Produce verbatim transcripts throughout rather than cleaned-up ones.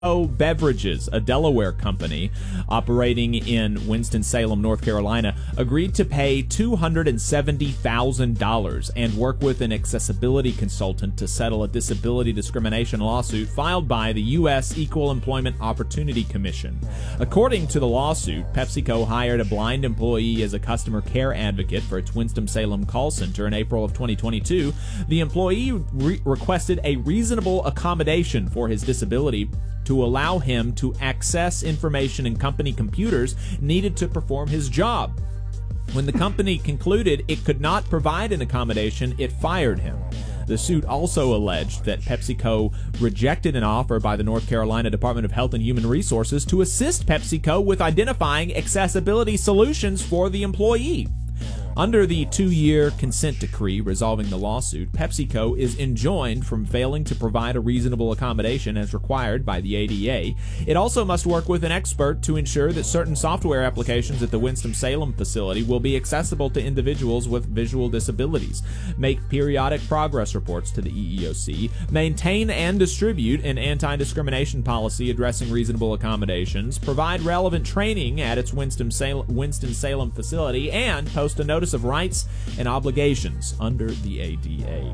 Beverages, a Delaware company operating in Winston-Salem, North Carolina, agreed to pay two hundred seventy thousand dollars and work with an accessibility consultant to settle a disability discrimination lawsuit filed by the U S Equal Employment Opportunity Commission. According to the lawsuit, PepsiCo hired a blind employee as a customer care advocate for its Winston-Salem call center in April of twenty twenty-two. The employee re- requested a reasonable accommodation for his disability to allow him to access information in company computers needed to perform his job. When the company concluded it could not provide an accommodation, it fired him. The suit also alleged that PepsiCo rejected an offer by the North Carolina Department of Health and Human Resources to assist PepsiCo with identifying accessibility solutions for the employee. Under the two-year consent decree resolving the lawsuit, PepsiCo is enjoined from failing to provide a reasonable accommodation as required by the A D A. It also must work with an expert to ensure that certain software applications at the Winston-Salem facility will be accessible to individuals with visual disabilities, make periodic progress reports to the E E O C, maintain and distribute an anti-discrimination policy addressing reasonable accommodations, provide relevant training at its Winston-Salem, Winston-Salem facility, and post a notice of rights and obligations under the A D A.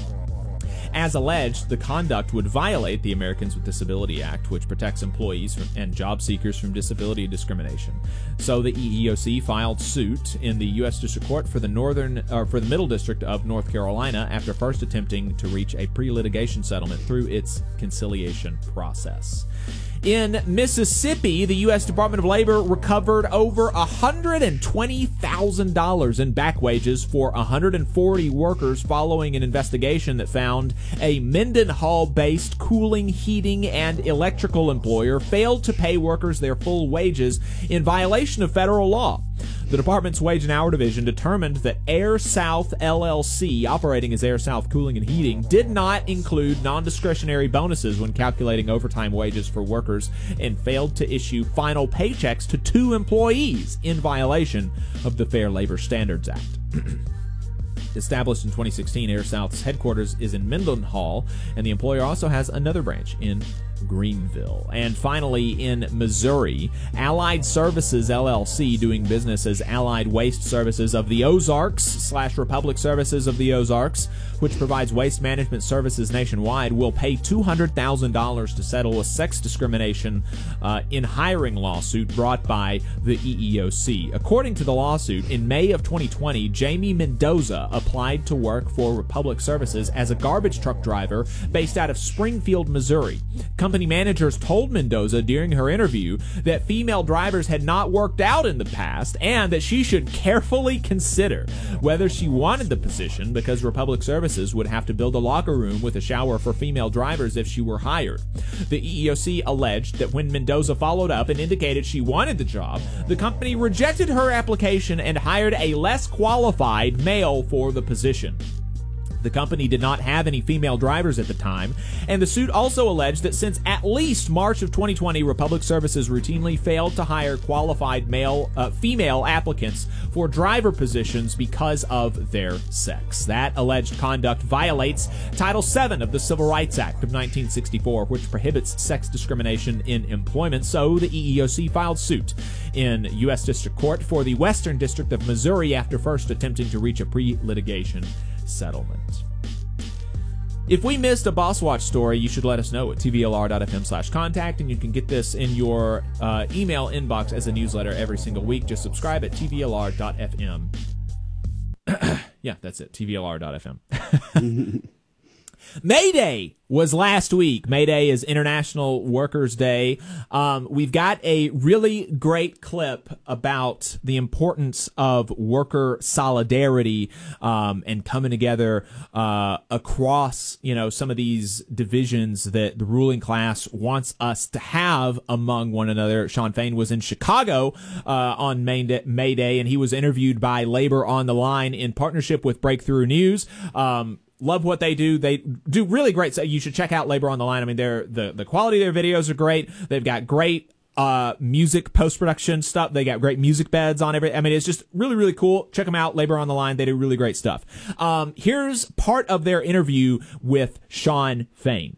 As alleged, the conduct would violate the Americans with Disability Act, which protects employees from, and job seekers from disability discrimination. So the E E O C filed suit in the U S District Court for the Northern, or for the Middle District of North Carolina after first attempting to reach a pre-litigation settlement through its conciliation process. In Mississippi, the U S Department of Labor recovered over one hundred twenty thousand dollars in back wages for one hundred forty workers following an investigation that found a Mendenhall-based cooling, heating, and electrical employer failed to pay workers their full wages in violation of federal law. The department's Wage and Hour Division determined that Air South L L C, operating as Air South Cooling and Heating, did not include non-discretionary bonuses when calculating overtime wages for workers and failed to issue final paychecks to two employees in violation of the Fair Labor Standards Act. Established in twenty sixteen, Air South's headquarters is in Mendenhall, and the employer also has another branch in Greenville. And finally, in Missouri, Allied Services L L C, doing business as Allied Waste Services of the Ozarks slash Republic Services of the Ozarks, which provides waste management services nationwide, will pay two hundred thousand dollars to settle a sex discrimination uh, in hiring lawsuit brought by the E E O C. According to the lawsuit, in May of twenty twenty, Jamie Mendoza applied to work for Republic Services as a garbage truck driver based out of Springfield, Missouri. Company managers told Mendoza during her interview that female drivers had not worked out in the past and that she should carefully consider whether she wanted the position because Republic Services would have to build a locker room with a shower for female drivers if she were hired. The E E O C alleged that when Mendoza followed up and indicated she wanted the job, the company rejected her application and hired a less qualified male for the position. The company did not have any female drivers at the time, and the suit also alleged that since at least March of twenty twenty, Republic Services routinely failed to hire qualified male, uh, female applicants for driver positions because of their sex. That alleged conduct violates Title seven of the Civil Rights Act of nineteen sixty-four, which prohibits sex discrimination in employment, so the E E O C filed suit in U S District Court for the Western District of Missouri after first attempting to reach a pre-litigation settlement. If we missed a Boss Watch story, you should let us know at tvlr.fm slash contact, and you can get this in your uh, email inbox as a newsletter every single week. Just subscribe at tvlr.fm. Yeah, that's it, tvlr.fm. May Day was last week. May Day is International Workers' Day. Um, we've got a really great clip about the importance of worker solidarity um, and coming together uh, across, you know, some of these divisions that the ruling class wants us to have among one another. Shawn Fain was in Chicago uh, on May Day, May Day, and he was interviewed by Labor on the Line in partnership with Breakthrough News. Um, Love what they do. They do really great. So you should check out Labor on the Line. I mean, they're, the, the quality of their videos are great. They've got great uh, music post-production stuff. They got great music beds on every. I mean, it's just really, really cool. Check them out. Labor on the Line. They do really great stuff. Um, here's part of their interview with Shawn Fain.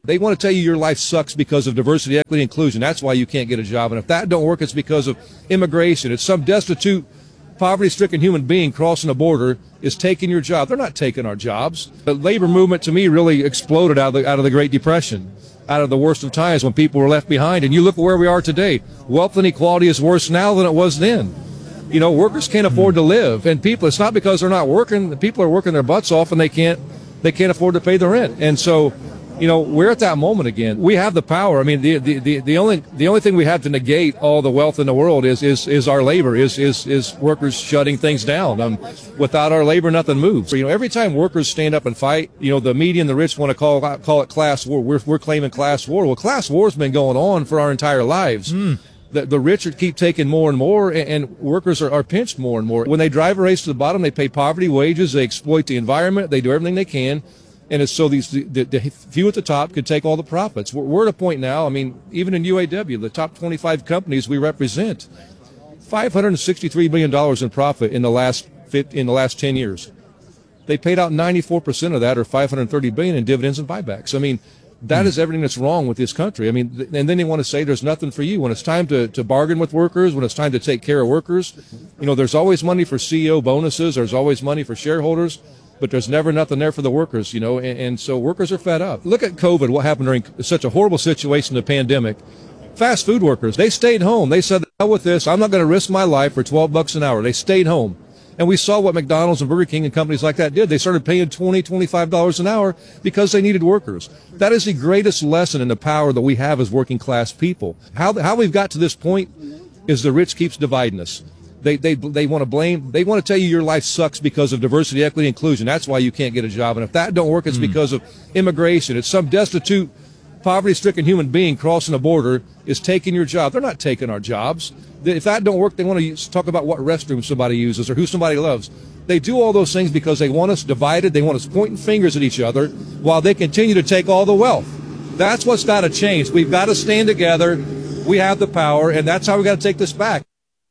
They want to tell you your life sucks because of diversity, equity, inclusion. That's why you can't get a job. And if that don't work, it's because of immigration. It's some destitute, poverty-stricken human being crossing the border is taking your job. They're not taking our jobs. The labor movement, to me, really exploded out of the, out of the Great Depression, out of the worst of times when people were left behind. And you look at where we are today. Wealth inequality is worse now than it was then. You know, workers can't afford to live. And people, it's not because they're not working. People are working their butts off and they can't, they can't afford to pay the rent. And so, you know, we're at that moment again. We have the power. I mean, the, the, the, the only the only thing we have to negate all the wealth in the world is is, is our labor, is, is is workers shutting things down. Um, without our labor, nothing moves. You know, every time workers stand up and fight, you know, the media and the rich want to call call it class war. We're we're claiming class war. Well, class war's been going on for our entire lives. Mm. The, the rich keep taking more and more, and, and workers are, are pinched more and more. When they drive a race to the bottom, they pay poverty wages, they exploit the environment, they do everything they can. And it's so these the, the few at the top could take all the profits. We're, we're at a point now, I mean, even in U A W, the top twenty-five companies we represent, five hundred sixty-three billion dollars in profit in the last in the last ten years. They paid out ninety-four percent of that, or five hundred thirty billion dollars in dividends and buybacks. I mean, that is everything that's wrong with this country. I mean, and then they want to say there's nothing for you. When it's time to, to bargain with workers, when it's time to take care of workers, you know, there's always money for C E O bonuses, there's always money for shareholders, but there's never nothing there for the workers, you know, and, and so workers are fed up. Look at COVID, what happened during such a horrible situation, the pandemic. Fast food workers, they stayed home. They said, hell with this, I'm not going to risk my life for twelve bucks an hour. They stayed home. And we saw what McDonald's and Burger King and companies like that did. They started paying twenty dollars, twenty-five dollars an hour because they needed workers. That is the greatest lesson in the power that we have as working class people. How, how we've got to this point is the rich keeps dividing us. They, they, they want to blame, they want to tell you your life sucks because of diversity, equity, inclusion. That's why you can't get a job. And if that don't work, it's mm. because of immigration. It's some destitute, poverty-stricken human being crossing the border is taking your job. They're not taking our jobs. If that don't work, they want to use, talk about what restroom somebody uses or who somebody loves. They do all those things because they want us divided. They want us pointing fingers at each other while they continue to take all the wealth. That's what's got to change. We've got to stand together. We have the power, and that's how we got to take this back.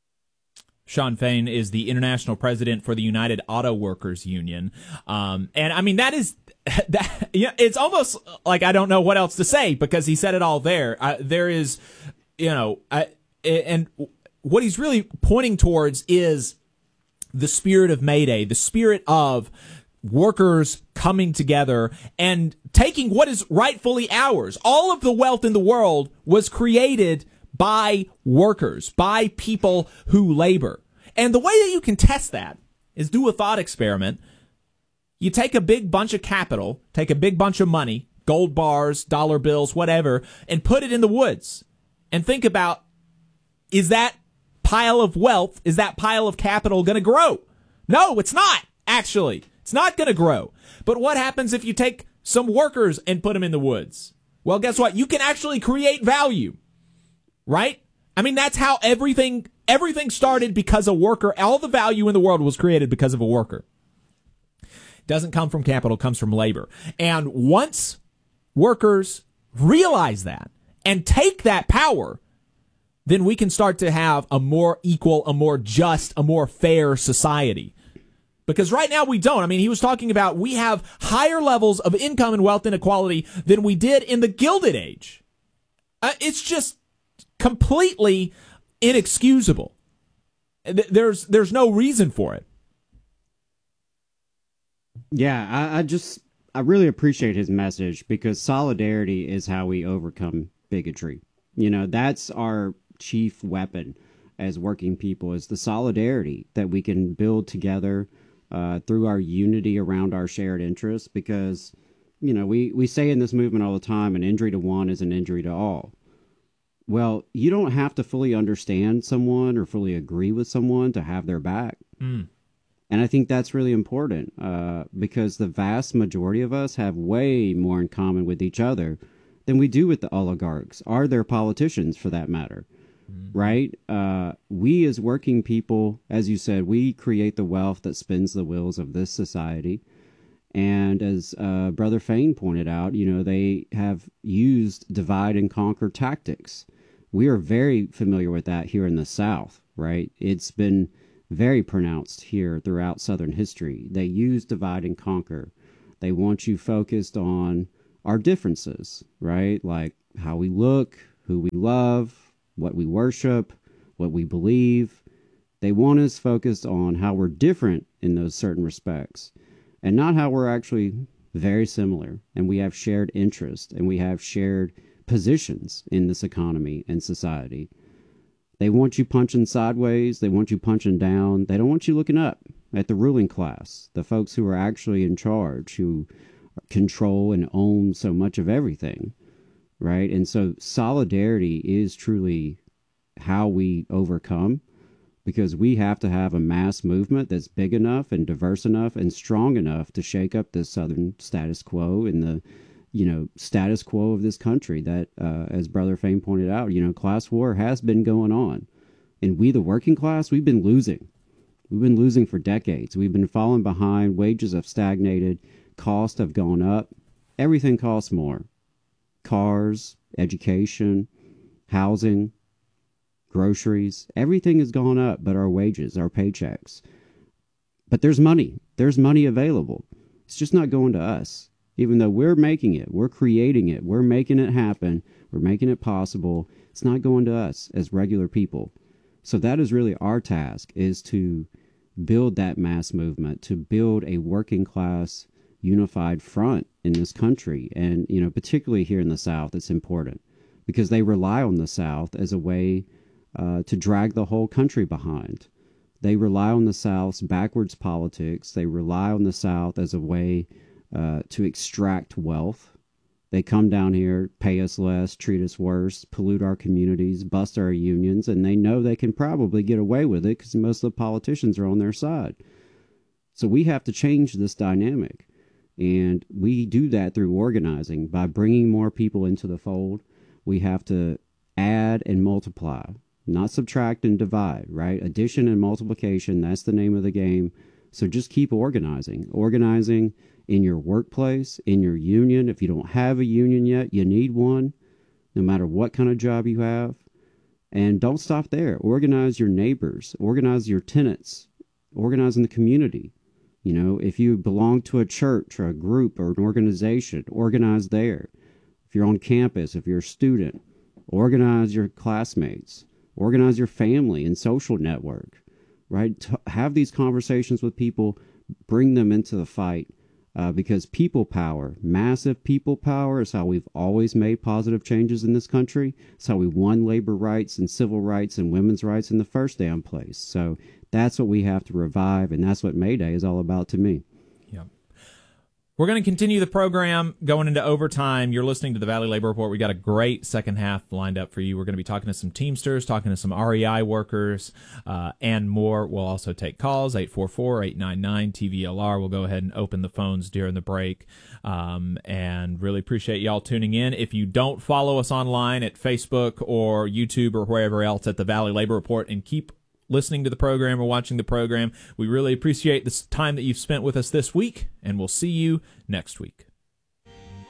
Shawn Fain is the international president for the United Auto Workers Union. Um, and I mean, that is, that, yeah, it's almost like I don't know what else to say because he said it all there. Uh, there is, you know, I, and what he's really pointing towards is the spirit of May Day, the spirit of workers coming together and taking what is rightfully ours. All of the wealth in the world was created by workers, by people who labor. And the way that you can test that is do a thought experiment. You take a big bunch of capital, take a big bunch of money, gold bars, dollar bills, whatever, and put it in the woods. And think about, is that pile of wealth, is that pile of capital going to grow? No, it's not, actually. It's not going to grow. But what happens if you take some workers and put them in the woods? Well, guess what? You can actually create value. Right? I mean, that's how everything everything started because a worker, all the value in the world was created because of a worker. Doesn't come from capital, comes from labor. And once workers realize that and take that power, then we can start to have a more equal, a more just, a more fair society. Because right now we don't. I mean, he was talking about we have higher levels of income and wealth inequality than we did in the Gilded Age. Uh, it's just completely inexcusable. There's there's no reason for it. Yeah, I, I just I really appreciate his message because solidarity is how we overcome bigotry. You know, that's our chief weapon as working people, is the solidarity that we can build together uh, through our unity around our shared interests. Because, you know, we, we say in this movement all the time, an injury to one is an injury to all. Well, you don't have to fully understand someone or fully agree with someone to have their back. Mm. And I think that's really important uh, because the vast majority of us have way more in common with each other than we do with the oligarchs or their politicians, for that matter. Mm. Right? Uh, we as working people, as you said, we create the wealth that spins the wheels of this society. And as uh, Brother Fain pointed out, you know, they have used divide and conquer tactics. We are very familiar with that here in the South, right? It's been very pronounced here throughout Southern history. They use divide and conquer. They want you focused on our differences, right? Like how we look, who we love, what we worship, what we believe. They want us focused on how we're different in those certain respects and not how we're actually very similar and we have shared interests and we have shared positions in this economy and society. They want you punching sideways. They want you punching down. They don't want you looking up at the ruling class, the folks who are actually in charge, who control and own so much of everything, right? And so solidarity is truly how we overcome, because we have to have a mass movement that's big enough and diverse enough and strong enough to shake up the Southern status quo and the, you know, status quo of this country that, uh, as Brother Fame pointed out, you know, class war has been going on. And we, the working class, we've been losing. We've been losing for decades. We've been falling behind. Wages have stagnated. Costs have gone up. Everything costs more. Cars, education, housing, groceries, everything has gone up but our wages, our paychecks. But there's money. There's money available. It's just not going to us. Even though we're making it, we're creating it, we're making it happen, we're making it possible, it's not going to us as regular people. So that is really our task, is to build that mass movement, to build a working class unified front in this country. And, you know, particularly here in the South, it's important because they rely on the South as a way uh, to drag the whole country behind. They rely on the South's backwards politics. They rely on the South as a way uh, to extract wealth. They come down here, pay us less, treat us worse, pollute our communities, bust our unions, and they know they can probably get away with it because most of the politicians are on their side. So we have to change this dynamic. And we do that through organizing, by bringing more people into the fold. We have to add and multiply, not subtract and divide, right? Addition and multiplication, that's the name of the game. So just keep organizing. Organizing in your workplace, in your union. If you don't have a union yet, you need one, no matter what kind of job you have. And don't stop there. Organize your neighbors. Organize your tenants. Organize in the community. You know, if you belong to a church or a group or an organization, organize there. If you're on campus, if you're a student, organize your classmates. Organize your family and social network, right? T- have these conversations with people. Bring them into the fight. Uh, because people power, massive people power, is how we've always made positive changes in this country. It's how we won labor rights and civil rights and women's rights in the first damn place. So that's what we have to revive, and that's what May Day is all about to me. Yeah. We're going to continue the program going into overtime. You're listening to the Valley Labor Report. We got a great second half lined up for you. We're going to be talking to some Teamsters, talking to some R E I workers, uh, and more. We'll also take calls, eight four four, eight nine nine, T V L R. We'll go ahead and open the phones during the break, um, and really appreciate y'all tuning in. If you don't follow us online at Facebook or YouTube or wherever else at the Valley Labor Report, and keep listening to the program or watching the program, we really appreciate the time that you've spent with us this week, and we'll see you next week.